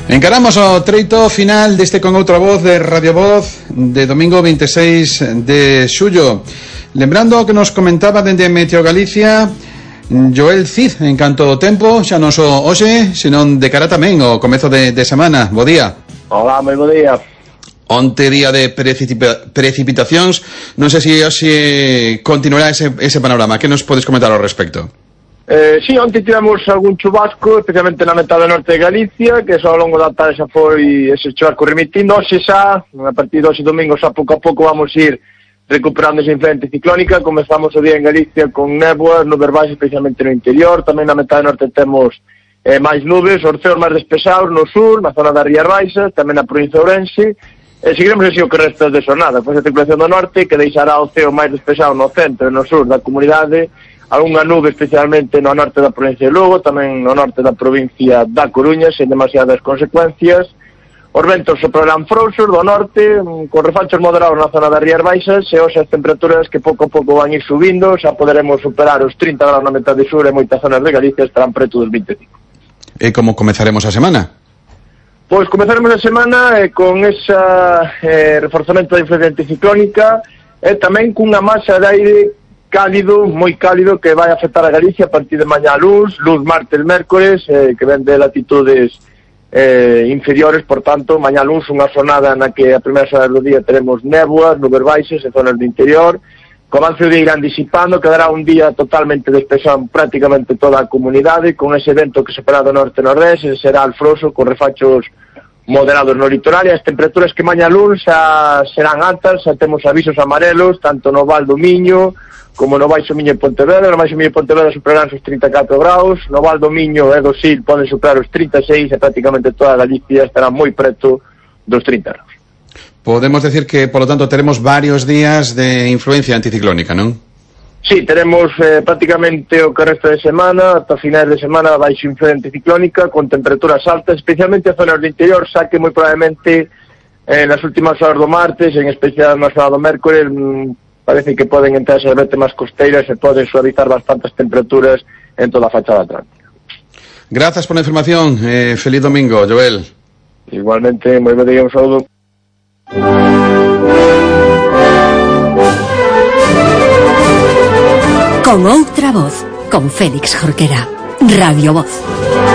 Encaramos o treito final deste Con Outra Voz de Radio Voz de domingo 26 de xullo. Lembrando que nos comentaba dende Meteo Galicia Joel Cid en canto ao tempo, xa non só hoxe, senón de cara tamén o comezo de semana. Bo día. Hola, moi bo día. Onte día de precipitacións, non sei se hoxe continuará ese panorama. Que nos podes comentar ao respecto? Sí, onte tivemos algún chubasco, especialmente na metade norte de Galicia, que só ao longo da tarde xa foi ese chubasco remitindo. Hoxe xa, a partir de hoxe domingo, xa pouco a pouco vamos ir recuperando esa influencia ciclónica. Comezamos o día en Galicia con néboas, nubes baixas, especialmente no interior. Tamén na metade norte temos máis nubes, orceos máis despesados no sur, na zona das Rías Baixas, tamén na provincia de Ourense. Seguiremos así o que resta de xornada, pois a circulación do norte, que deixará o ceo máis despexado no centro e no sur da comunidade, algunha nube especialmente no norte da provincia de Lugo, tamén no norte da provincia da Coruña, sen demasiadas consecuencias. Os ventos soprarán frouxos do norte, con refachos moderados na zona das Rías Baixas, e hoxe as temperaturas que pouco a pouco van ir subindo, xa poderemos superar os 30 graus na metade sur e moitas zonas de Galicia estarán preto dos 25. E como comezaremos a semana? Pois comezaremos a semana con esa reforzamento da influencia anticiclónica e tamén cunha masa de aire cálido, moi cálido, que vai afectar a Galicia a partir de mañá luz martes, mércores, que ven de latitudes inferiores, por tanto, mañá luz, unha xornada na que a primeira hora do día teremos néboas, nubes baixas e zonas do interior. Co avance do día irán disipando, quedará un día totalmente despexado en prácticamente toda a comunidade, con ese vento que se fará do norte-nordeste, será alfroso, con refachos moderados no litoral, e as temperaturas que mañá luns xa serán altas, xa temos avisos amarelos, tanto no Val do Miño, como no Baixo Miño e Pontevedra. No Baixo Miño e Pontevedra superarán os 34 graus, no Val do Miño e do Sil poden superar os 36, e prácticamente toda a Galicia estará moi preto dos 30 graus. Podemos decir que, por lo tanto, teremos varios días de influencia anticiclónica, non? Sí, teremos prácticamente o que resta de semana, ata finais de semana, baixo influencia anticiclónica, con temperaturas altas, especialmente a zonas do interior, xa que moi probablemente nas últimas horas do martes, en especial na zona do mércores, parece que poden entrar esas vetemas costeiras e poden suavizar bastantes temperaturas en toda a fachada atlántica. Grazas por a información, feliz domingo, Joel. Igualmente, moi bo día, un saúdo. Con Outra Voz, con Félix Jorquera, Radio Voz.